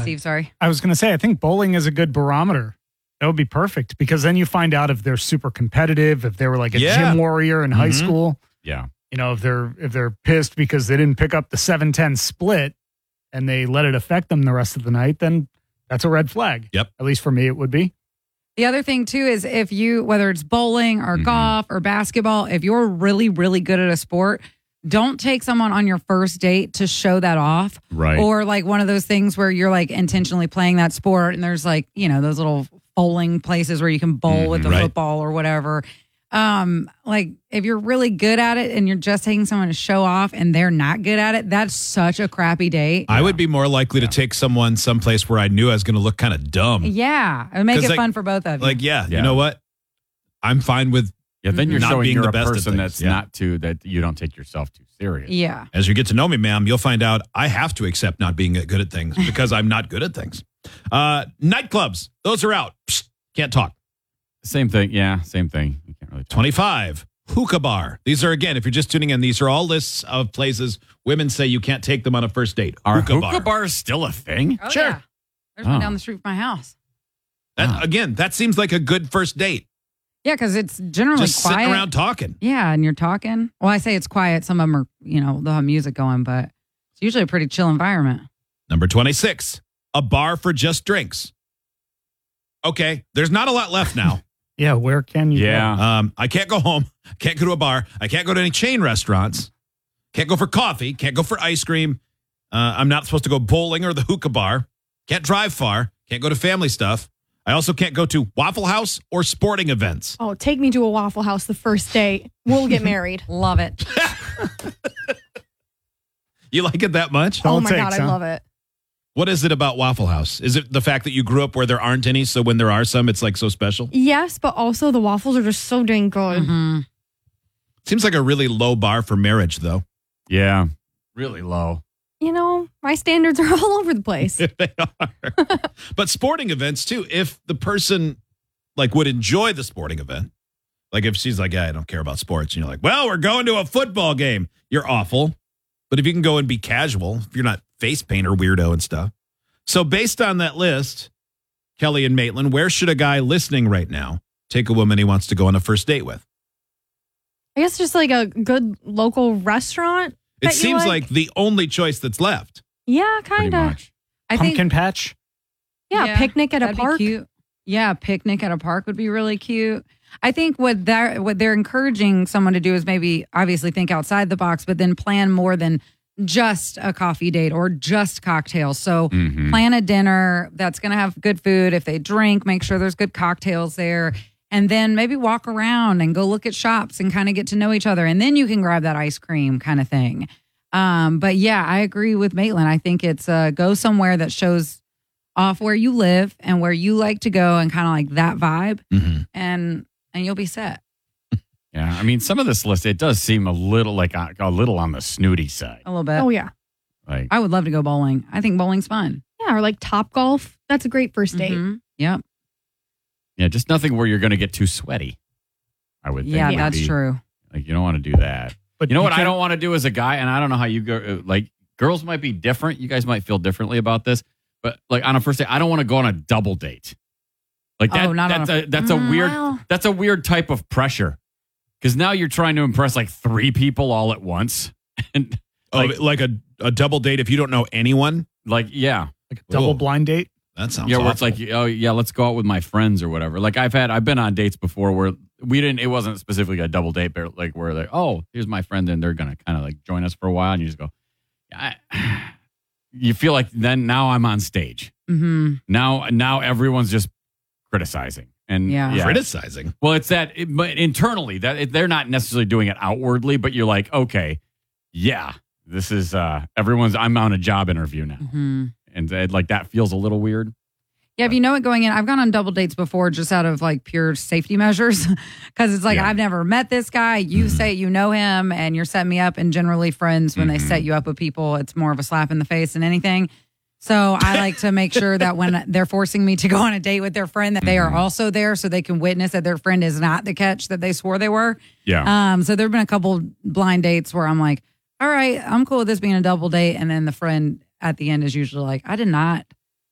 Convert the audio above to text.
Steve. Sorry. I was going to say, I think bowling is a good barometer. That would be perfect because then you find out if they're super competitive, if they were like a gym warrior in high school. Yeah. You know, if they're pissed because they didn't pick up the 7-10 split and they let it affect them the rest of the night, then that's a red flag. Yep. At least for me, it would be. The other thing, too, is if you, whether it's bowling or golf or basketball, if you're really, really good at a sport, don't take someone on your first date to show that off. Right. Or like one of those things where you're like intentionally playing that sport and there's like, you know, those little bowling places where you can bowl with the football or whatever. Like if you're really good at it and you're just taking someone to show off and they're not good at it, that's such a crappy date. I would be more likely to take someone someplace where I knew I was going to look kind of dumb. Yeah. It would make it like, fun for both of you. Like, you know what? I'm fine with then you're not showing being you're the a best at person things. that's that you don't take yourself too serious. Yeah. As you get to know me, ma'am, you'll find out I have to accept not being good at things because I'm not good at things. Nightclubs, those are out. Psst, can't talk. Same thing. Yeah, same thing. You can't really talk. 25, hookah bar. These are, again, if you're just tuning in, these are all lists of places women say you can't take them on a first date. Are hookah bars still a thing? Oh, Sure. Yeah. There's one down the street from my house. Again, that seems like a good first date. Yeah, because it's generally Just quiet. sitting around talking. Yeah, and you're talking. Well, I say it's quiet. Some of them are, you know, they'll have music going, but it's usually a pretty chill environment. Number 26, a bar for just drinks. Okay, there's not a lot left now. Yeah, where can you go? I can't go home. I can't go to a bar. I can't go to any chain restaurants. Can't go for coffee. Can't go for ice cream. I'm not supposed to go bowling or the hookah bar. Can't drive far. Can't go to family stuff. I also can't go to Waffle House or sporting events. Oh, take me to a Waffle House the first date. We'll get married. Love it. You like it that much? Oh my God, I love it. What is it about Waffle House? Is it the fact that you grew up where there aren't any, so when there are some, it's like so special? Yes, but also the waffles are just so dang good. Mm-hmm. Seems like a really low bar for marriage, though. Yeah, really low. You know, my standards are all over the place. They are. But sporting events, too, if the person like would enjoy the sporting event, like if she's like, yeah, I don't care about sports, and you're like, well, we're going to a football game. You're awful. But if you can go and be casual, if you're not face painter weirdo and stuff. So based on that list, Kelly and Maitland, where should a guy listening right now take a woman he wants to go on a first date with? I guess just like a good local restaurant. It seems like the only choice that's left. Yeah, kind of. Pumpkin patch? Yeah, picnic at a that'd be park. cute. Yeah, picnic at a park would be really cute. I think what they're encouraging someone to do is maybe obviously think outside the box, but then plan more than just a coffee date or just cocktails. So plan a dinner that's going to have good food. If they drink, make sure there's good cocktails there. And then maybe walk around and go look at shops and kind of get to know each other. And then you can grab that ice cream kind of thing. But yeah, I agree with Maitland. I think it's go somewhere that shows off where you live and where you like to go and kind of like that vibe. And you'll be set. Yeah, I mean, some of this list, it does seem a little like a little on the snooty side. A little bit. Oh, yeah. Like, I would love to go bowling. I think bowling's fun. Yeah, or like Top Golf. That's a great first date. Yep. yeah, just nothing where you're going to get too sweaty. I would think. Yeah, would that's be- true. Like, you don't want to do that. But You know what I can't- don't want to do as a guy, and I don't know how you go. Like, girls might be different. You guys might feel differently about this, but like on a first date, I don't want to go on a double date. Like that. Oh, not on that's a weird. well. That's a weird type of pressure because now you're trying to impress like 3 people all at once, and Like a double date if you don't know anyone? like yeah. Like a double blind date? That sounds Yeah, where awful. it's like, oh yeah, let's go out with my friends or whatever. Like I've been on dates before where it wasn't specifically a double date, but like where like, oh, here's my friend and they're gonna kind of like join us for a while, and you just go, you feel like then now I'm on stage. Mm-hmm. Now everyone's just criticizing and Yeah. criticizing. Well, it's that, but internally they're not necessarily doing it outwardly, but you're like, okay, yeah, this is I'm on a job interview now. Mm-hmm. And like that feels a little weird. Yeah, if you know it going in, I've gone on double dates before just out of like pure safety measures because it's like, Yeah. I've never met this guy. You say you know him and you're setting me up. And generally friends, when they set you up with people, it's more of a slap in the face than anything. So I like to make sure that when they're forcing me to go on a date with their friend, that they are also there so they can witness that their friend is not the catch that they swore they were. Yeah. So there have been a couple blind dates where I'm like, all right, I'm cool with this being a double date. And then the friend at the end is usually like, I did not